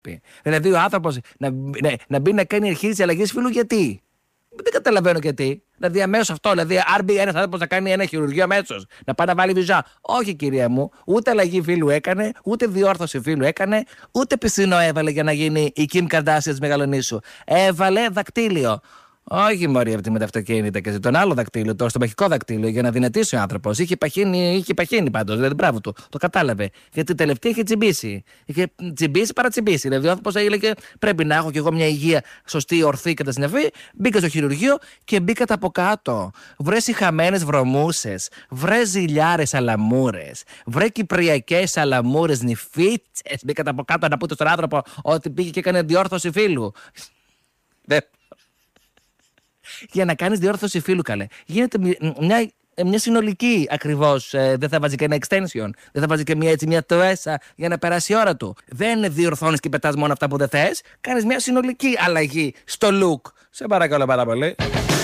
Δηλαδή ο άνθρωπος να μπει να κάνει εγχείρηση αλλαγής φύλου, γιατί? Δεν καταλαβαίνω γιατί. Δηλαδή αμέσως αυτό, δηλαδή αν μπει ένας άνθρωπος να κάνει ένα χειρουργείο αμέσως, να πάει να βάλει βυζά. Όχι, κυρία μου, ούτε αλλαγή φύλου έκανε, ούτε διόρθωση φύλου έκανε, ούτε πισίνο έβαλε για να γίνει η Kim Kardashian της Μεγαλονήσου. Έβαλε δακτύλιο. Όχι, μωρή, αυτή με τα αυτοκίνητα και τον άλλο δακτύλιο, το στομαχικό δακτύλιο, για να δυνατήσει ο άνθρωπος. Είχε παχύνει πάντως, δηλαδή μπράβο του, το κατάλαβε. Γιατί τελευταία είχε τσιμπήσει. Είχε τσιμπήσει, παρατσιμπήσει. Δηλαδή ο άνθρωπος έλεγε: πρέπει να έχω κι εγώ μια υγεία σωστή, ορθή και τα συνεφή. Μπήκα στο χειρουργείο και μπήκατε από κάτω. Βρε σιχαμένες βρωμούσες, βρε ζηλιάρες αλαμούρες, βρε κυπριακές αλαμούρες νυφίτσες. Μπήκατε από κάτω να πούτε στον άνθρωπο ότι πήγε και έκανε διόρθωση φύλου. Για να κάνεις διόρθωση φύλου, καλέ. Γίνεται μια συνολική ακριβώς. Δεν θα βάζει και ένα extension. Δεν θα βάζει και μια τοέσα για να περάσει η ώρα του. Δεν διορθώνεις και πετάς μόνο αυτά που δεν θες. Κάνεις μια συνολική αλλαγή στο look. Σε παρακαλώ πάρα πολύ.